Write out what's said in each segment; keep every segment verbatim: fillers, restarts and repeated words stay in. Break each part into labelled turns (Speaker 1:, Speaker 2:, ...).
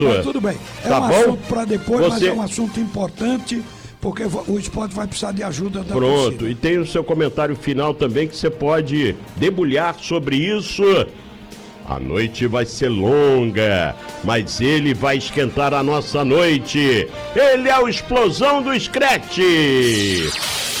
Speaker 1: Mas tudo bem. É
Speaker 2: tá
Speaker 1: um
Speaker 2: bom?
Speaker 1: assunto para depois,
Speaker 2: Você...
Speaker 1: mas é um assunto importante, porque o esporte vai precisar de ajuda da
Speaker 2: Pronto,
Speaker 1: torcida.
Speaker 2: E tem o seu comentário final também que você pode debulhar sobre isso. A noite vai ser longa, mas ele vai esquentar a nossa noite. Ele é o Explosão do Screte.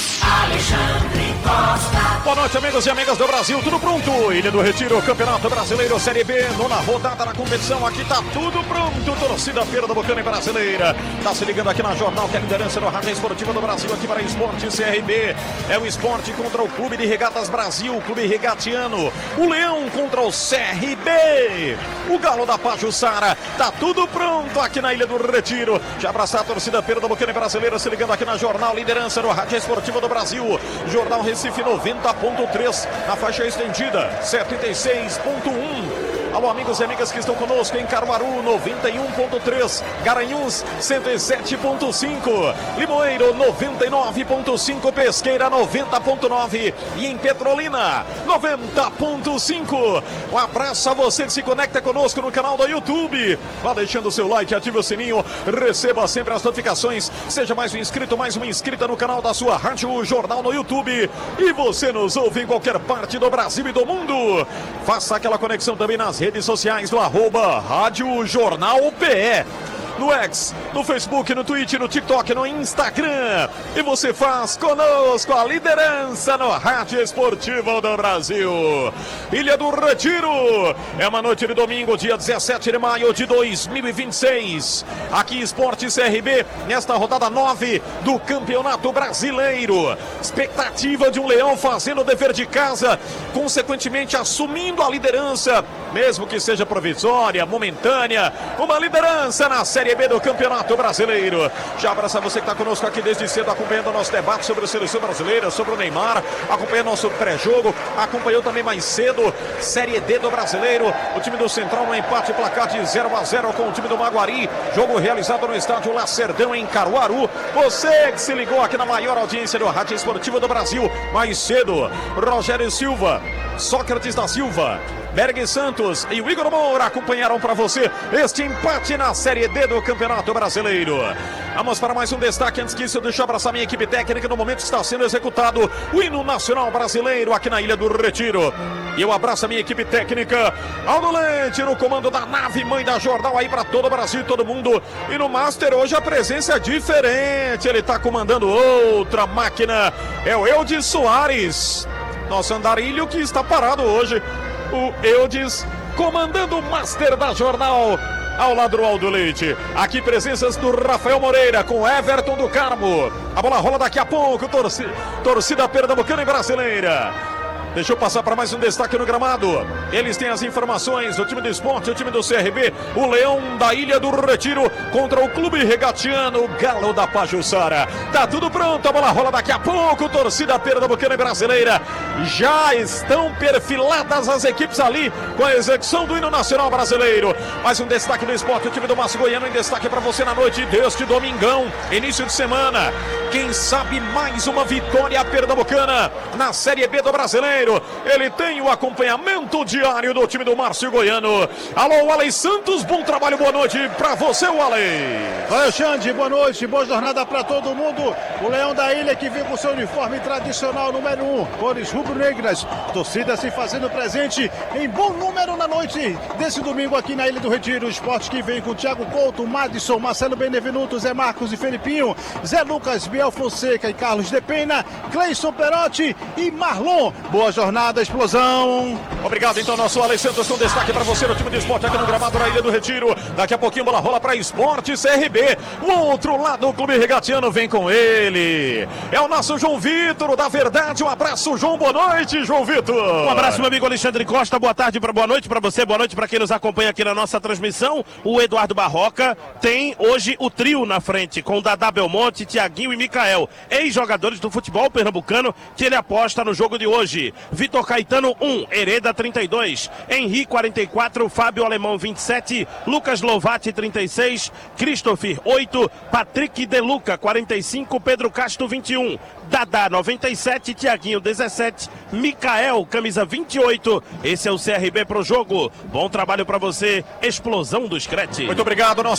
Speaker 3: Alexandre Costa.
Speaker 4: Boa noite, amigos e amigas do Brasil, tudo pronto? Ilha do Retiro, Campeonato Brasileiro Série B, nona rodada da competição, aqui tá tudo pronto, torcida Pernambucana e brasileira, tá se ligando aqui na Jornal, que é a liderança no Rádio Esportiva do Brasil, aqui para Esporte C R B, é o esporte contra o Clube de Regatas Brasil, Clube Regatiano, o Leão contra o C R B, o Galo da Pajuçara, tá tudo pronto aqui na Ilha do Retiro, já abraçar a torcida Pernambucana e brasileira, se ligando aqui na Jornal, liderança no Rádio Esportiva do Brasil, Jornal Recife noventa ponto três, na faixa estendida setenta e seis ponto um. Alô, amigos e amigas que estão conosco em Caruaru, noventa e um ponto três, Garanhuns, cento e sete ponto cinco, Limoeiro, noventa e nove ponto cinco, Pesqueira, noventa ponto nove e em Petrolina, noventa ponto cinco. Um abraço a você que se conecta conosco no canal do YouTube. Vá deixando o seu like, ative o sininho, receba sempre as notificações. Seja mais um inscrito, mais uma inscrita no canal da sua Rádio Jornal no YouTube. E você nos ouve em qualquer parte do Brasil e do mundo. Faça aquela conexão também nas redes sociais do arroba Rádio Jornal P E. No X, no Facebook, no Twitter, no TikTok, no Instagram. E você faz conosco a liderança no Rádio Esportivo do Brasil. Ilha do Retiro. É uma noite de domingo, dia dezessete de maio de dois mil e vinte e seis. Aqui Esporte C R B, nesta rodada nove do Campeonato Brasileiro. Expectativa de um Leão fazendo o dever de casa, consequentemente assumindo a liderança, mesmo que seja provisória, momentânea. Uma liderança na Série B do Campeonato Brasileiro. Já abraça você que está conosco aqui desde cedo, acompanhando o nosso debate sobre a seleção brasileira, sobre o Neymar, acompanhando nosso pré-jogo, acompanhou também mais cedo Série D do Brasileiro, o time do Central no empate, placar de zero a zero com o time do Maguari, jogo realizado no estádio Lacerdão em Caruaru. Você que se ligou aqui na maior audiência do Rádio Esportivo do Brasil, mais cedo, Rogério Silva, Sócrates da Silva, Berg Santos e o Igor Moura acompanharam para você este empate na Série D do Campeonato Brasileiro. Vamos para mais um destaque. Antes disso, deixa eu abraçar minha equipe técnica. No momento está sendo executado o hino nacional brasileiro aqui na Ilha do Retiro. E eu abraço a minha equipe técnica. Aldo Leite no comando da nave mãe da Jornal aí para todo o Brasil e todo mundo. E no Master hoje a presença é diferente. Ele está comandando outra máquina. É o Eudes Soares, nosso andarilho que está parado hoje. O Eudes comandando o Master da Jornal, ao lado do Aldo Leite. Aqui presenças do Rafael Moreira com Everton do Carmo. A bola rola daqui a pouco, torcida, torcida pernambucana e brasileira. Deixa eu passar para mais um destaque no gramado. Eles têm as informações, o time do esporte, o time do C R B, o Leão da Ilha do Retiro contra o Clube Regatiano, o Galo da Pajuçara. Tá tudo pronto, a bola rola daqui a pouco, torcida pernambucana e brasileira. Já estão perfiladas as equipes ali com a execução do hino nacional brasileiro. Mais um destaque do esporte, o time do Márcio Goiano em destaque para você na noite deste domingão, início de semana. Quem sabe mais uma vitória pernambucana na Série B do Brasileiro. Ele tem o acompanhamento diário do time do Márcio Goiano. Alô, Walley Santos, bom trabalho, boa noite pra você, Walley.
Speaker 5: Alexandre, boa noite, boa jornada pra todo mundo. O Leão da Ilha que vem com seu uniforme tradicional número um, cores rubro-negras. Torcida se fazendo presente em bom número na noite desse domingo aqui na Ilha do Retiro. O esporte que vem com Thiago Couto, Madison, Marcelo Benevenuto, Zé Marcos e Felipinho, Zé Lucas, Biel Fonseca e Carlos de Pena, Cleison Perotti e Marlon. Boa jornada, explosão.
Speaker 4: Obrigado, então, nosso Alex Santos com destaque para você no time de esporte aqui no gramado da Ilha do Retiro. Daqui a pouquinho bola rola para Esporte C R B. O outro lado, o Clube Regatiano vem com ele. É o nosso João Vitor, da Verdade. Um abraço, João. Boa noite, João Vitor.
Speaker 6: Um abraço, meu amigo Alexandre Costa. Boa tarde, pra, boa noite para você, boa noite para quem nos acompanha aqui na nossa transmissão. O Eduardo Barroca tem hoje o trio na frente, com Dadá Belmonte, Tiaguinho e Micael, ex-jogadores do futebol pernambucano, que ele aposta no jogo de hoje. Vitor Caetano, um, Hereda, trinta e dois, Henri, quarenta e quatro, Fábio Alemão, vinte e sete, Lucas Lovati, trinta e seis, Christopher, oito, Patrick Deluca, quarenta e cinco, Pedro Castro, vinte e um, Dadá, noventa e sete, Tiaguinho, dezessete, Micael, camisa vinte e oito. Esse é o C R B pro jogo. Bom trabalho para você, explosão do Screte.
Speaker 4: Muito obrigado, nosso